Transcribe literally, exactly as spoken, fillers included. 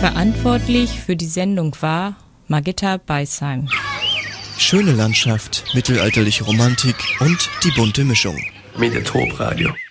Verantwortlich für die Sendung war Margitta Beisheim. Schöne Landschaft, mittelalterliche Romantik und die bunte Mischung. Mediatorp Radio.